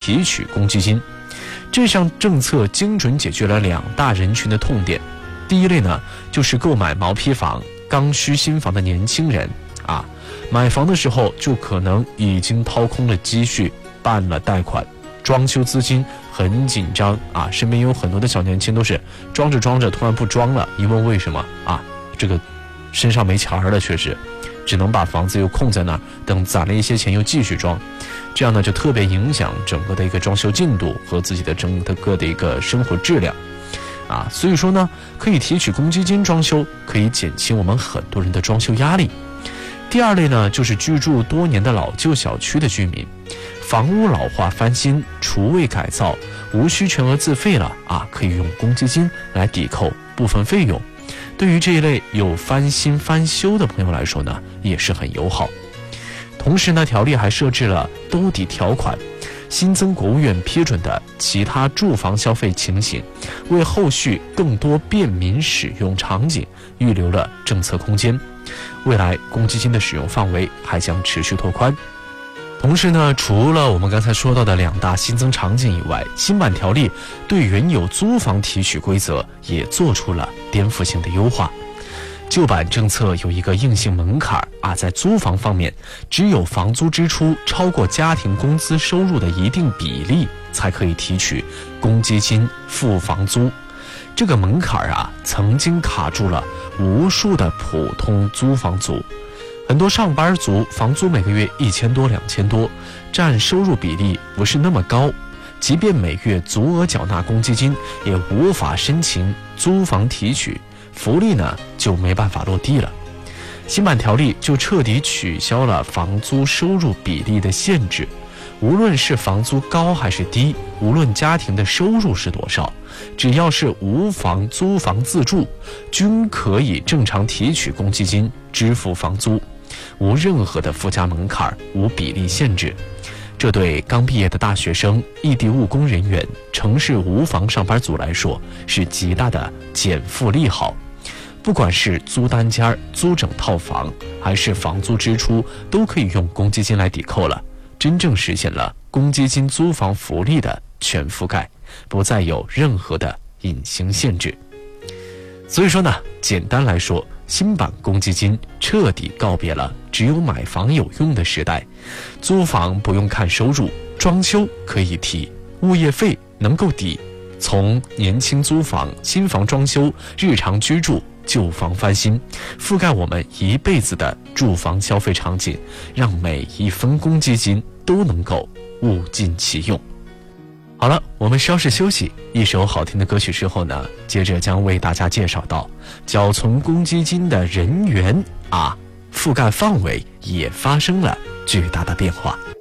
提取公积金。这项政策精准解决了2大人群的痛点。第一类呢，就是购买毛坯房、刚需新房的年轻人啊，买房的时候就可能已经掏空了积蓄，办了贷款，装修资金很紧张啊，身边有很多的小年轻都是装着装着突然不装了，一问为什么啊，这个身上没钱了，确实只能把房子又空在那儿，等攒了一些钱又继续装，这样呢就特别影响整个的一个装修进度和自己的整个的一个生活质量啊。所以说呢，可以提取公积金装修，可以减轻我们很多人的装修压力。第二类呢，就是居住多年的老旧小区的居民，房屋老化翻新、厨卫改造，无需全额自费了啊，可以用公积金来抵扣部分费用。对于这一类有翻新翻修的朋友来说呢，也是很友好。同时呢，条例还设置了兜底条款，新增国务院批准的其他住房消费情形，为后续更多便民使用场景预留了政策空间。未来公积金的使用范围还将持续拓宽。同时呢，除了我们刚才说到的2大新增场景以外，新版条例对原有租房提取规则也做出了颠覆性的优化。旧版政策有一个硬性门槛啊，在租房方面，只有房租支出超过家庭工资收入的一定比例，才可以提取公积金付房租。这个门槛啊，曾经卡住了无数的普通租房族。很多上班族房租每个月1000多、2000多，占收入比例不是那么高，即便每月足额缴纳公积金，也无法申请租房提取，福利呢就没办法落地了。新版条例就彻底取消了房租收入比例的限制，无论是房租高还是低，无论家庭的收入是多少，只要是无房租房自住，均可以正常提取公积金支付房租，无任何的附加门槛，无比例限制。这对刚毕业的大学生、异地务工人员、城市无房上班族来说是极大的减负利好。不管是租单间、租整套房，还是房租支出，都可以用公积金来抵扣了，真正实现了公积金租房福利的全覆盖，不再有任何的隐形限制。所以说呢，简单来说，新版公积金彻底告别了只有买房有用的时代，租房不用看收入，装修可以提，物业费能够抵，从年轻租房、新房装修、日常居住、旧房翻新，覆盖我们一辈子的住房消费场景，让每一分公积金都能够物尽其用。好了，我们稍事休息，一首好听的歌曲之后呢，接着将为大家介绍到缴存公积金的人员啊，覆盖范围也发生了巨大的变化。